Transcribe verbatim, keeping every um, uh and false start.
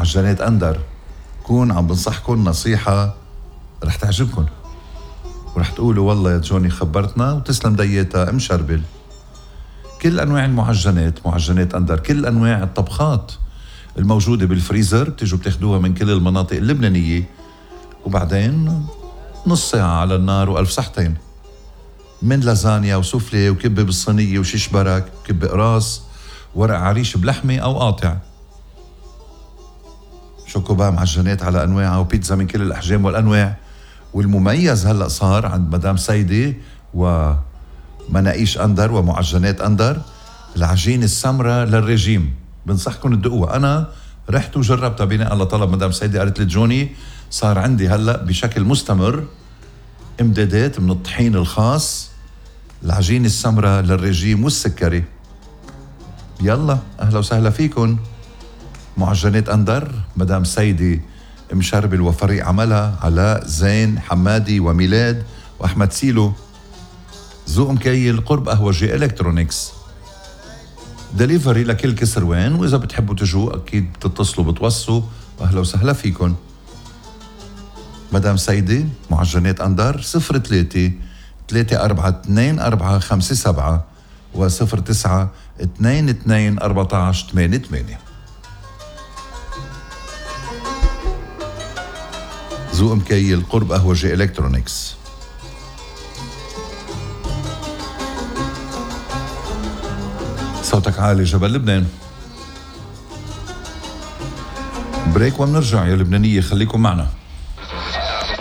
معجنات أندر. كون عم بنصحكن نصيحة رح تعجبكن، ورح تقولوا والله يا جوني خبرتنا وتسلم ديتها ام شربل. كل أنواع المعجنات، معجنات أندر، كل أنواع الطبخات الموجودة بالفريزر بتجوا بتاخدوها من كل المناطق اللبنانية، وبعدين نص ساعة على النار وألف صحتين. من لازانيا وسوفلي وكبة بالصينية وشيش برك وكبة قراص، ورق عريش بلحمة أو قاطع، شوكوبا، معجنات على أنواعها، وبيتزا من كل الأحجام والأنواع. والمميز هلأ صار عند مدام سيدة ومناقيش أندر ومعجنات أندر العجينة السمراء للرجيم. بنصحكم تدقوها. أنا رحت وجربتها بناء على طلب مدام سيدة، قالت لي جوني صار عندي هلأ بشكل مستمر امدادات من الطحين الخاص، العجينة السمراء للرجيم والسكري. يلا أهلا وسهلا فيكن. معجنات أندر مدام سيدي مشربل وفريق عملها علاء زين حمادي وميلاد وأحمد سيلو. ذوق مكيل قرب قهوجي إلكترونيكس، دليفري لكل كسروان، وإذا بتحبوا تجوا أكيد بتتصلوا بتوصوا. أهلا وسهلا فيكن. مدام سيدي معجنات أندر صفر ثلاثة ثلاثة أربعة اثنين أربعة خمسة سبعة وصفر تسعة اثنين اثنين أربعة عشر ثمانية ثمانية. ذوق مكيل قرب قهوجي إلكترونيكس. صوتك عالي جبل لبنان. بريك ومنرجع يا لبنانية، خليكم معنا.